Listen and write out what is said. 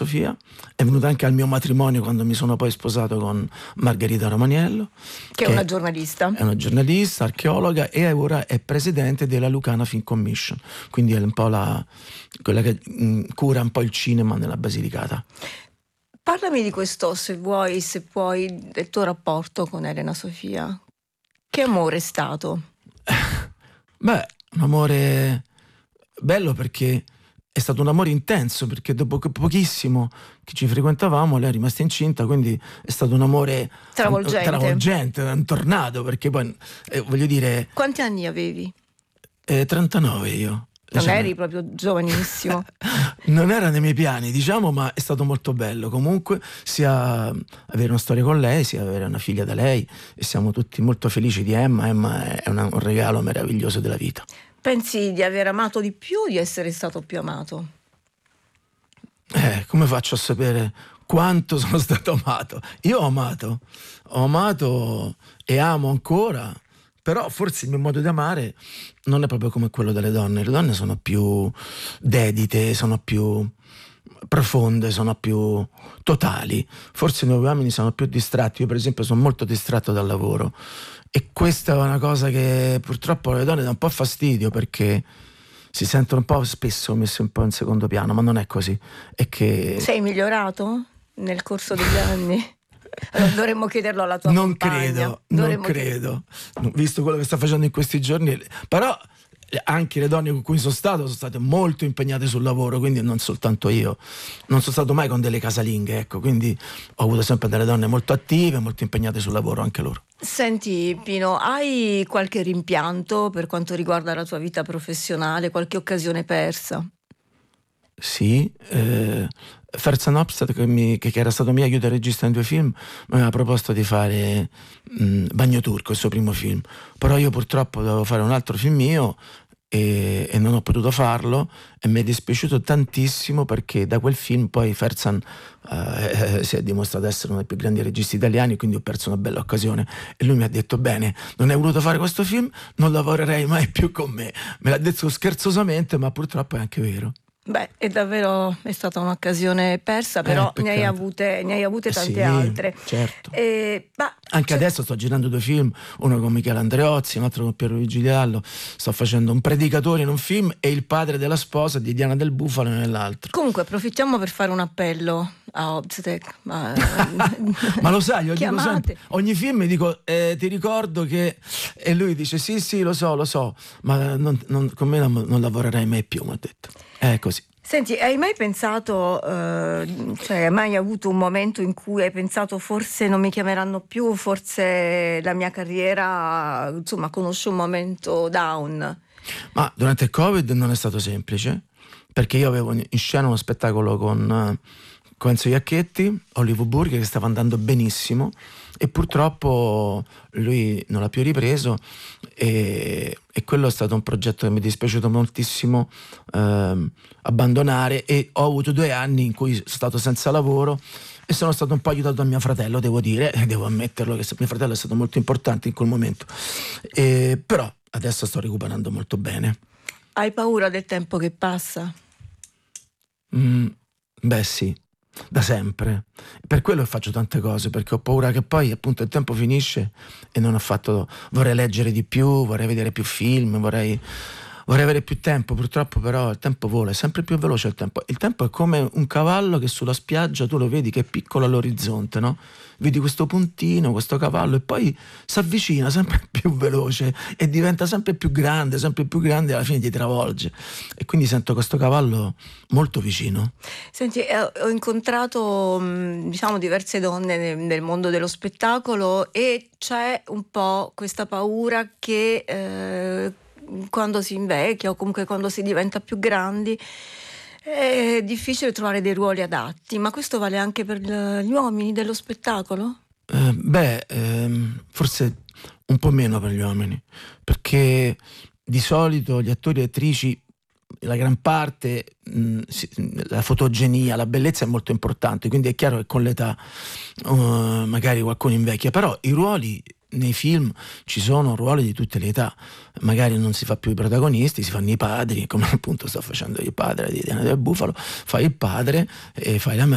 Sofia, è venuta anche al mio matrimonio quando mi sono poi sposato con Margherita Romaniello, che è una giornalista. È una giornalista, archeologa e ora è presidente della Lucana Film Commission, quindi è un po' quella che cura un po' il cinema nella Basilicata. Parlami di questo, se puoi, del tuo rapporto con Elena Sofia. Che amore è stato? Beh, un amore bello, perché è stato un amore intenso, perché dopo pochissimo che ci frequentavamo lei è rimasta incinta, quindi è stato un amore travolgente, un tornado, perché poi voglio dire... Quanti anni avevi? 39 io. Non eri proprio giovanissimo. Non era nei miei piani, diciamo, ma è stato molto bello comunque sia avere una storia con lei, sia avere una figlia da lei, e siamo tutti molto felici di Emma. Emma è un regalo meraviglioso della vita. Pensi di aver amato di più o di essere stato più amato? Come faccio a sapere quanto sono stato amato? Io ho amato e amo ancora. Però forse il mio modo di amare non è proprio come quello delle donne. Le donne sono più dedite, sono più profonde, sono più totali. Forse noi uomini siamo più distratti. Io per esempio sono molto distratto dal lavoro, e questa è una cosa che purtroppo alle donne dà un po' fastidio, perché si sentono un po' spesso messe un po' in secondo piano, ma non è così. È che... Sei migliorato nel corso degli anni? Allora, dovremmo chiederlo alla tua compagna. Non credo, visto quello che sta facendo in questi giorni. Però anche le donne con cui sono state molto impegnate sul lavoro, quindi non soltanto io. Non sono stato mai con delle casalinghe, ecco, quindi ho avuto sempre delle donne molto attive, molto impegnate sul lavoro, anche loro. Senti Pino, hai qualche rimpianto per quanto riguarda la tua vita professionale, qualche occasione persa? Sì, Ferzan Opstad, che era stato mio aiuto regista in 2 film, mi aveva proposto di fare Bagno Turco, il suo primo film, però io purtroppo dovevo fare un altro film mio e non ho potuto farlo, e mi è dispiaciuto tantissimo, perché da quel film poi Ferzan si è dimostrato essere uno dei più grandi registi italiani, quindi ho perso una bella occasione. E lui mi ha detto: bene, non hai voluto fare questo film, non lavorerei mai più con me. Me l'ha detto scherzosamente, ma purtroppo è anche vero. Beh, è stata un'occasione persa, però ne hai avute tante altre. Certo. Anche adesso sto girando 2 film, uno con Michele Andreozzi, un altro con Piero Luigi Gallo. Sto facendo un predicatore in un film e il padre della sposa di Diana del Bufalo nell'altro. Comunque approfittiamo per fare un appello a Obstek. Ma lo sai, io dico sempre, ogni film mi dico ti ricordo che, e lui dice sì lo so, ma con me non lavorerei mai più, mi ha detto. È così. Senti, hai mai pensato, hai mai avuto un momento in cui hai pensato forse non mi chiameranno più, forse la mia carriera, insomma, conosce un momento down? Ma durante il Covid non è stato semplice, perché io avevo in scena uno spettacolo con Enzo Iacchetti, Hollywood Burger, che stava andando benissimo, e purtroppo lui non l'ha più ripreso, e quello è stato un progetto che mi è dispiaciuto moltissimo abbandonare, e ho avuto 2 anni in cui sono stato senza lavoro, e sono stato un po' aiutato da mio fratello, devo ammetterlo, che mio fratello è stato molto importante in quel momento, però adesso sto recuperando molto bene. Hai paura del tempo che passa? Beh sì, da sempre. Per quello faccio tante cose, perché ho paura che poi appunto il tempo finisce e non ho fatto. Vorrei leggere di più, vorrei vedere più film, vorrei avere più tempo. Purtroppo però il tempo vola, è sempre più veloce il tempo. Il tempo è come un cavallo che sulla spiaggia tu lo vedi che è piccolo all'orizzonte, no? Vedi questo puntino, questo cavallo, e poi si avvicina sempre più veloce e diventa sempre più grande, e alla fine ti travolge. E quindi sento questo cavallo molto vicino. Senti, ho incontrato diverse donne nel mondo dello spettacolo, e c'è un po' questa paura che quando si invecchia o comunque quando si diventa più grandi è difficile trovare dei ruoli adatti, ma questo vale anche per gli uomini dello spettacolo? Forse un po' meno per gli uomini, perché di solito gli attori e attrici, la gran parte, la fotogenia, la bellezza è molto importante, quindi è chiaro che con l'età magari qualcuno invecchia, però i ruoli nei film ci sono ruoli di tutte le età, magari non si fa più i protagonisti, si fanno i padri, come appunto sto facendo il padre di Diana del Bufalo, fai il padre e fai la